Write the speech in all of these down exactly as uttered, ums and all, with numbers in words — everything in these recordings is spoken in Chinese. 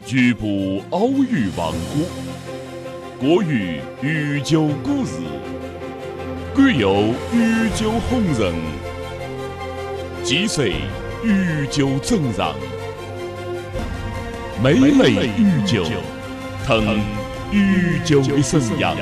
局部偶遇亡古，国语语久故事，国有语久红人，几岁语久增长，美美语久，腾语久的生阳。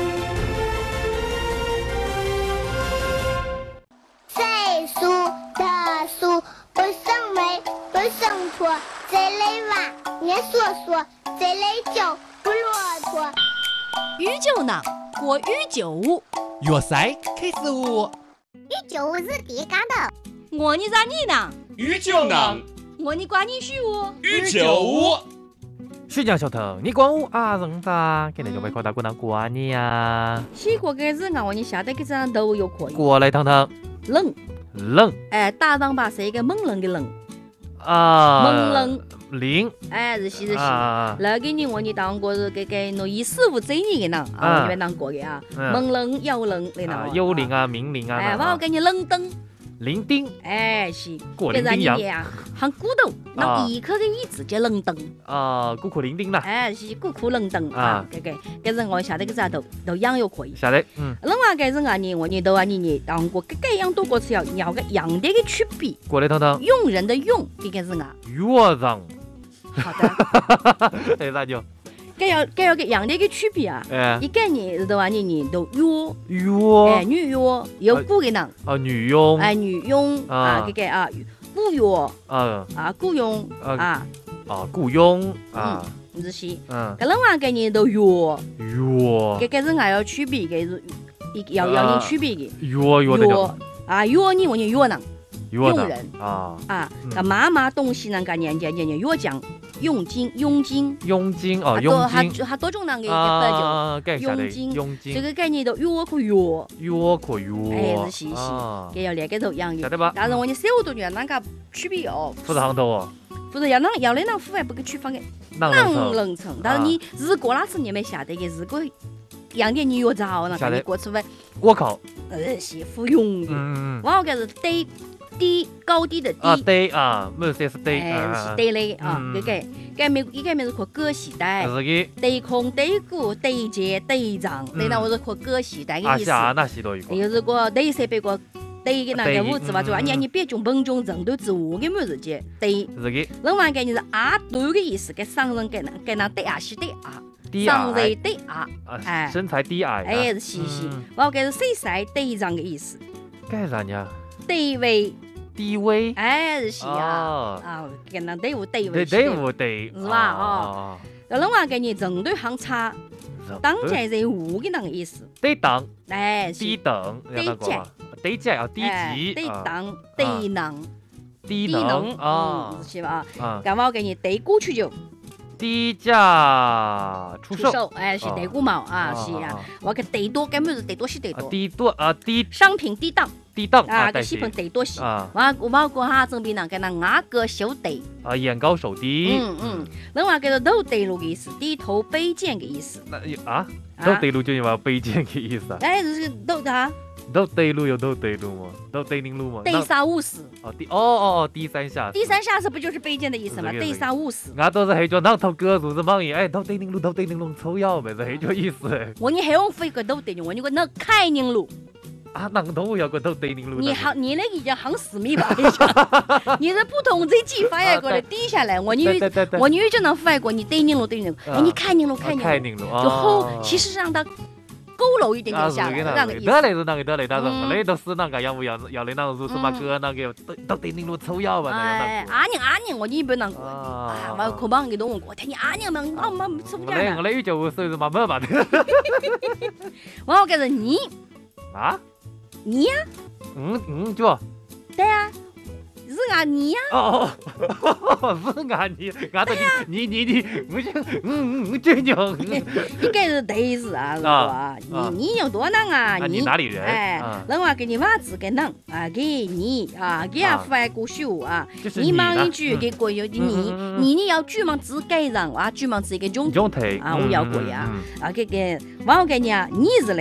岁数的数不生美，不生错，这类娃年说说，这类酒不啰嗦。 语久呢，过语久舞， 粤赛开始舞。 语久舞是第嘎的。 我你咋你呢？ 语久呢， 我你管你许我。 语久舞。 徐江小头，你管我啊人咋？今天就没看到过那过你呀？ 西国个日啊，我你下得个张都有可以。 过来趟趟， 冷， 冷， 哎，打上把是一个猛冷的冷， 啊， 猛冷， 零， 哎，是是是是。 啊， 那个你我你当过是这个侬以师傅这你个人啊，我你们当过的啊，猛冷有冷的啊， 呢。 幽灵啊，命令啊， 哎，我给你冷灯。 零丁， 哎是， 过零丁洋啊，喊骨头，那一颗的一直接冷灯啊，骨壳零丁啦， 哎是骨壳冷灯啊，这个，这是我下得个啥都都养又可以。 下来，嗯， 另外个是啊你我你都啊你你当过这个样多个是要要个样的个区别。 过来趟趟， 用人的用，这个是啊。 乐让， 好的。 哎，那就。 该要该要个样的一个区别啊！ 哎， 一个呢是的话呢，你都约约， 哎，女约有古的人啊，女佣， 哎，女佣啊，这个啊，雇约啊啊，雇佣啊啊，雇佣啊， 这些， 嗯， 搿另外个呢都约约， 搿个是还要区别，搿是要要人区别的约约的啊，约呢我呢约人用人啊啊，搿买买东西呢，搿年年年年约讲。佣金，佣金， 佣金哦，佣金， 还还多种人个啊， 佣金， 佣金， 这个概念都约可约， 约可约， 哎是是是，搿要两个头样的， 晓得吧？ 但是我你小多人那个区别哦， 不是行头哦， 不是要那要那那户外不给区分的， 冷冷层，但是你如果那是你们晓得的，如果样点你约着那个你过出来， 我靠， 呃是服用的， 嗯， 我搿是低。低高低的低啊低啊，没是是低， 哎是低嘞啊，搿个搿面伊搿面是看歌系带， 是个低空低谷低肩低长，那那我是看歌系带的意思。 啊，那是多一个。 有如果低三百个低个那个物质话，就话你你别种本种程度之下个么子节低。 是个。 另外概念是阿短的意思，搿上人搿能搿能低矮是低矮，上人低矮， 哎，身材低矮。 哎是是是，我搿是身材低长的意思。 搿啥呢？ 地位。 地位， 哎是啊，啊，跟那队伍地位， 队伍队是吧？哦，那另外个呢，程度行差，当家人物的那个意思。 低等， 哎， 低等， 低级， 低级啊，低级， 低等，低能， 低能啊， 是吧？啊，干嘛给你低估去就？ 低价出售， 哎，是低估毛啊，是啊。我看低多，根本是低多是低多。 低多啊，低商品低档。 低档啊，搿西本低多些啊，我我我过哈准备那个那牙膏小低啊，眼高手低， 嗯嗯，另外搿个头低路的意思，低头卑贱的意思。 那啊，头低路就有卑贱的意思啊？ 哎，就是头啊， 头低路有头低路吗？头低零路吗？ 低三五四。 哦，低哦哦哦，低三下。 低三下四不就是卑贱的意思吗？低三五四。 俺都是黑叫那头歌就是忙嘢，哎，头低零路，头低零路抽腰呗，是黑叫意思。 我你还用飞个头低，我你个那开宁路。 啊，那个都要个头对零路。 你好，你那已经行四米吧？你是普通这几发呀过来低下来，我女我女就能发过你对零路对零路，哎，你开宁路开宁路，就后其实让它佝偻一点点下来，那个意思。 得嘞是那个得嘞，但是我嘞都是那个要不要要嘞那个如什么歌那个都对零路抽腰吧？ 哎，阿娘阿娘，我你不能啊，我可帮给动我，听你阿娘们，我们抽不下。 我嘞我就手是嘛没嘛的。 我要给是你啊。 你呀， 嗯嗯，就对啊，是俺你呀。 哦哦，是俺你，俺的你你你，我就嗯嗯，这就应该是对是啊，是吧？你你有多能啊？ 你哪里人？ 哎，另外给你娃子给能啊，给你啊，给俺发过手啊，你忙一句给过有的你，你你要专门只给人啊，专门只一个种种体啊，我要过呀啊，给给，我给你啊，你是嘞。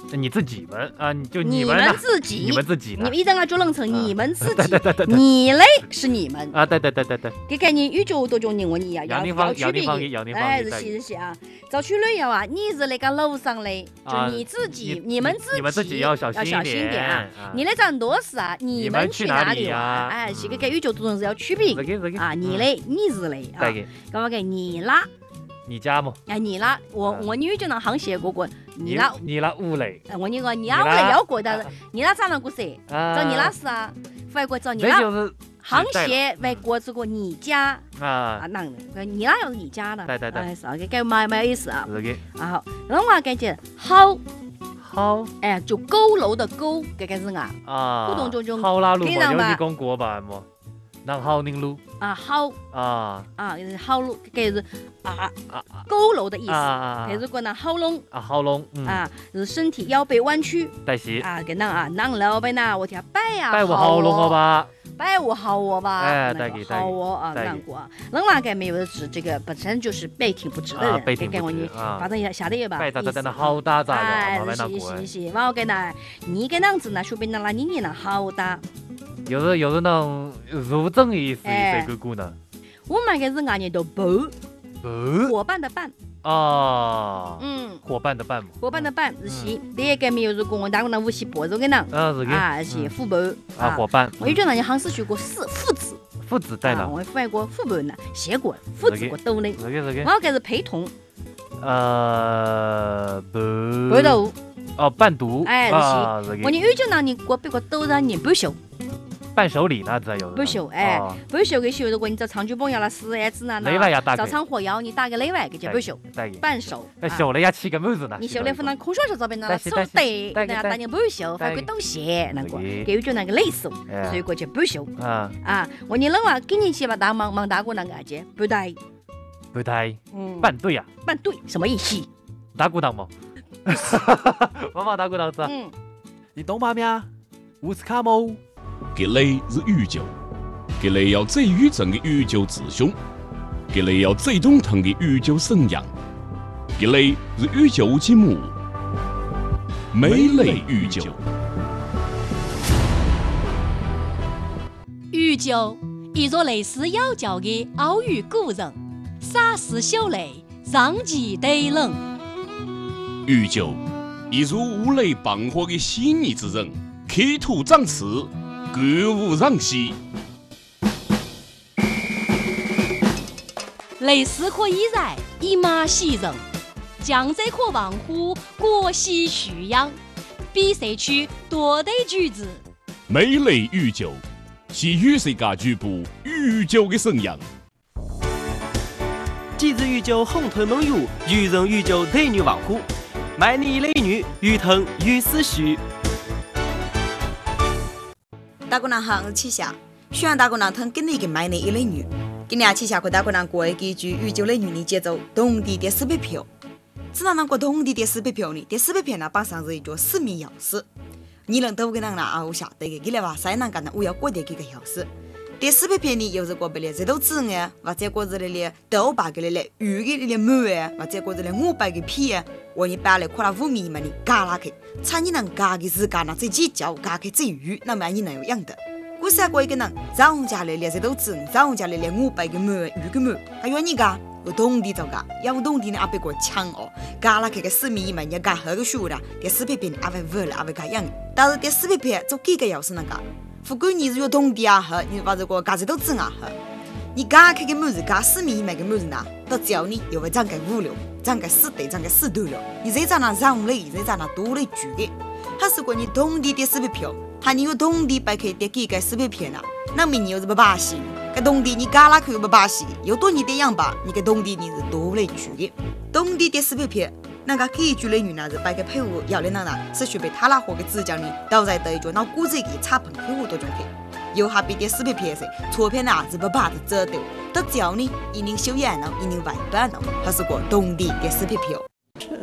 你自己们啊，就你们、啊、 自己， 你们自己， 你们一整个就弄成你们自己， 对对对对， 你嘞是你们啊，对对对对对。 这概念语句多种人问你呀，要要区别的，哎，是是是啊。造句类要啊，你是那个楼上的，就你自己，你们自己， 你们自己要小心点啊。你那张多是啊，你们去哪里啊？哎，这个跟语句多种是要区别啊，你嘞，你是嘞啊，咁我嘅你啦。 你家么？ 哎，你啦，我我女就能行写过过，你啦， 你啦屋嘞。 我你个你啦屋嘞要过的，你啦咋能过噻？找你啦是啊，外国找你啦。行写外国这个你家啊，那你啦要是你家的， 对对对， 哎是啊，这蛮蛮有意思啊。 是的。 啊，那我感觉好。 好， 哎，就佝偻的佝，这个是啊， 啊， 互动种种， 好啦路嘛，有你讲过吧么？南好宁路啊，好啊啊，就是好路，这个是啊啊佝偻的意思，这如果呢喉咙啊喉咙啊，就是身体腰背弯曲， 对是啊，跟那啊，南老板呐，我听摆啊， 摆我喉咙好吧， 摆我好我吧， 哎，对的好我啊，难过，人那个没有指这个本身就是背挺不直的人，给给我你，反正也下得也吧， 摆咋咋的好大咋哎，是是是，完我跟那，你跟那子呢，说明那那你你那好大。 有的有的那种如正意思这个故呢， 我们个是俺念到伴，伙伴的伴啊， 嗯， 伙伴的伴嘛， 伙伴的伴是是，第一个没有是跟我打过那无锡播这个呢， 啊是个啊是伙伴啊伙伴， 我有觉得你行是学过四父子， 父子在哪？ 我翻过伙伴呢，写过父子过都的， 这个这个，我个是陪同， 呃伴伴读， 哦伴读， 哎是，我你有觉得你过别个都让你不修。 伴手礼那才有不修哎，不修给修，如果你找长久朋友了四儿子呢，找场活要你打个内外给就不修，伴手。 修了要起个妹子呢。 你修了分到空手上这边呢，手得，那要打你不修，还会懂些那个，给有就那个类似，所以过去不修啊啊！我你冷了，给你去吧，大忙忙大过那个姐，不对， 不对，嗯，伴对呀， 伴对什么意思？ 打鼓档吗？妈妈打鼓档子， 嗯， 你懂吗咩？乌斯卡么？ 这类是语句，这类要最语正的语句字胸，这类要最中疼的语句声样，这类是语句节目，每类语句。 语句一座类似要教的奥语古人，洒丝秀泪，让其对冷。 语句一如五雷傍火的细腻之人，刻图长刺。歌舞让西， 类似可以在一马喜人，江浙可望乎国喜曲样，比赛区多对句子。 每类语句是语世界局部语句的声样。 几日语句红吞猛语，愚人语句对女望乎，卖你一类女，语腾语思绪。 大姑娘好，我是七霞。喜欢大姑娘疼跟你个买你一类女，今年七霞和大姑娘过一句语句类女的节奏，同地第四百票。只能能过同地第四百票呢？第四百票呢，榜上是一句四米钥匙。你能都跟人啊，我晓得嘅，佢哋話西南間呢，我要過啲幾個小時。第四百票呢，又是過不了，這都字嘅，或者過咗嚟豆把嘅嚟，魚嘅嚟滿嘅，或者過咗嚟五百嘅皮嘅，我一般嚟過來五米嘛，你加拉去，睇你能加嘅時間呢，最計較加嘅最魚，那麼你能有樣的。我試過一個人，早上家嚟嚟這都字，早上家嚟嚟五百嘅滿，魚嘅滿，還有你加。有同地就加，有同地呢阿別個搶哦，加拉佢嘅四米嘛，你加好個數啦，第四百片阿別無了阿別加樣，但是第四百片做幾個小時能加，不管你是有同地啊好，你或者個加這都字啊好，你加佢嘅每日加四米嘛嘅每日呢，到叫你又會漲個五了，漲個四對，漲個四對了，你這張呢漲了，這張呢多了舉嘅，還是個你同地第四百票，還你有同地擺開第幾個四百片啊，那麼你有什麼把戲？個同地你加拉佢有冇把戲？有多你的樣吧，你個同地你是多了舉嘅。同地第四百片，那個可以舉類女呢是擺個配伍要嚟那呢，是學被他那伙嘅指教呢，倒在對住那估計嘅差朋配伍多種嘅。有下邊第四百片時，錯片呢是不把它遮到，到叫呢一年修養呢，一年外班呢，還是個同地第四百票。